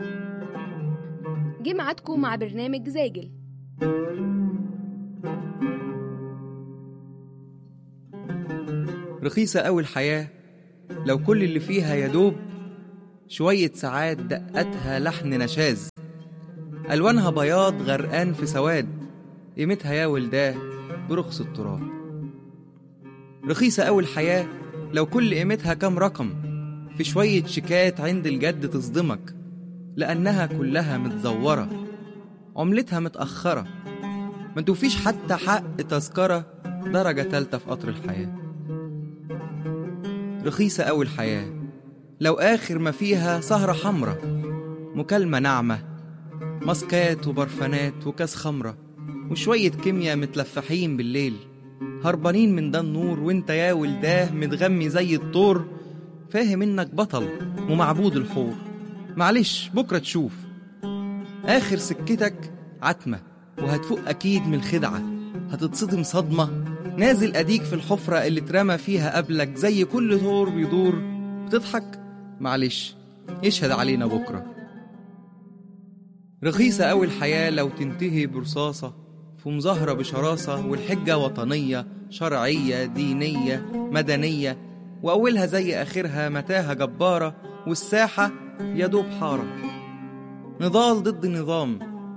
جه ميعادكم مع برنامج زاجل. رخيصة أوي الحياة لو كل اللي فيها يدوب شوية ساعات دقتها لحن نشاز، ألوانها بياض غرقان في سواد، قيمتها يا ولداه برخص التراب. رخيصة أوي الحياة لو كل قيمتها كام رقم في شوية شيكات عند الجد تصدمك، لأنها كلها متزورة، عملتها متأخرة، ما توفيش حتى حق تذكرة درجة تالتة في قطر الحياة. رخيصة أوي الحياة لو آخر ما فيها سهرة حمرة، مكالمة ناعمة، ماسكات وبرفانات وكاس خمرة وشوية كيمياء متلفحين بالليل، هربانين من ده النور وانت يا ولداه متغمي زي الطور، فاهم انك بطل ومعبود الحور. معلش بكرة تشوف آخر سكتك عتمة، وهتفوق أكيد من الخدعة، هتتصدم صدمة، نازل أديك في الحفرة اللي اترمى فيها قبلك زي كل دور بيدور، بتضحك معلش يشهد علينا بكرة. رخيصة أوي الحياة لو تنتهي برصاصة في مظاهرة بشراسة، والحجة وطنية شرعية دينية مدنية، وأولها زي آخرها متاهة جبارة، والساحة يدوب حارة، نضال ضد نظام،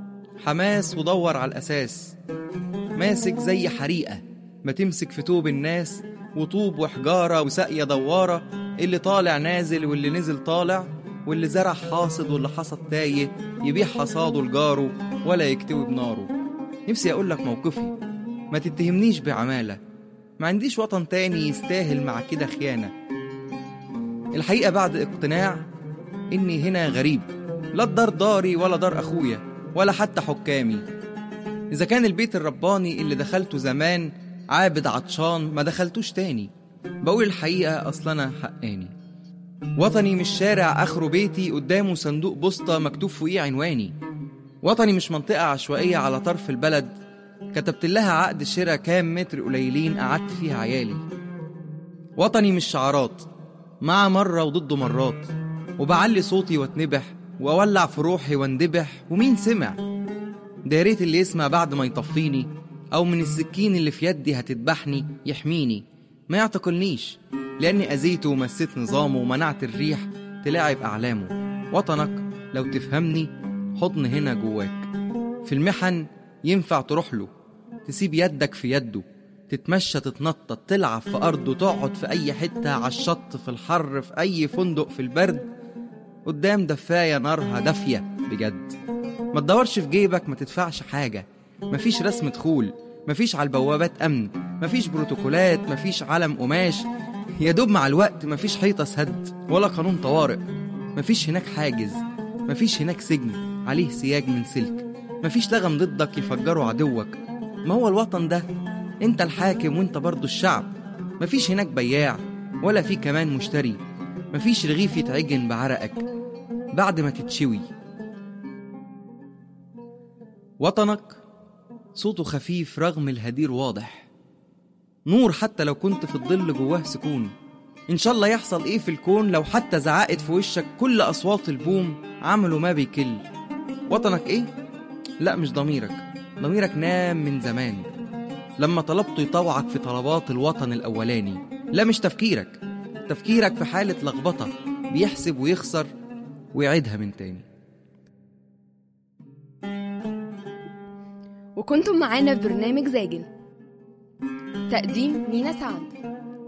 حماس ودور على الأساس، ماسك زي حريقة ما تمسك في توب الناس، وطوب وحجارة وساقية دوارة، اللي طالع نازل واللي نزل طالع، واللي زرع حاصد واللي حصد تايه، يبيع حصاده لجاره ولا يكتوي بناره. نفسي أقولك موقفي ما تتهمنيش بعمالة، ما عنديش وطن تاني يستاهل مع كده خيانة. الحقيقة بعد اقتناع إني هنا غريب، لا الدار داري ولا دار أخويا ولا حتى حكامي. إذا كان البيت الرباني اللي دخلته زمان عابد عطشان ما دخلتوش تاني، بقول الحقيقة أصلنا حقاني. وطني مش شارع آخره بيتي قدامه صندوق بوسطة مكتوب فوقيه عنواني، وطني مش منطقة عشوائية على طرف البلد كتبت لها عقد شراء كام متر قليلين قعدت فيها عيالي. وطني مش شعارات مع مرة وضد مرات، وبعلي صوتي واتنبح وأولع في روحي واندبح، ومين سمع؟ ده ريت اللي يسمع بعد ما يطفيني، أو من السكين اللي في يدي هتذبحني يحميني، ما يعتقلنيش لأني أذيته ومسيت نظامه ومنعت الريح تلاعب أعلامه. وطنك لو تفهمني حضن هنا جواك، في المحن ينفع تروح له، تسيب يدك في يده، تتمشى تتنطط تلعب في أرضه، تقعد في أي حتة على الشط في الحر في أي فندق في البرد، قدام دفاية نارها دافية بجد. ما تدورش في جيبك، ما تدفعش حاجة، مفيش رسم دخول، مفيش على البوابات أمن، مفيش بروتوكولات، مفيش علم قماش، يا دوب مع الوقت مفيش حيطة سد ولا قانون طوارئ، مفيش هناك حاجز، مفيش هناك سجن عليه سياج من سلك، مفيش لغم ضدك يفجروا عدوك. ما هو الوطن ده انت الحاكم وانت برضو الشعب، مفيش هناك بياع ولا في كمان مشتري، مفيش رغيف يتعجن بعرقك بعد ما تتشوي. وطنك صوته خفيف رغم الهدير واضح، نور حتى لو كنت في الظل جواه سكون. إن شاء الله يحصل إيه في الكون لو حتى زعقت في وشك كل أصوات البوم، عمله ما بيكل. وطنك إيه؟ لا مش ضميرك، ضميرك نام من زمان لما طلبته يطوعك في طلبات الوطن الأولاني. لا مش تفكيرك، تفكيرك في حالة لخبطة بيحسب ويخسر ويعيدها من تاني. وكنتم معانا في برنامج زاجل، تقديم نينا سعد.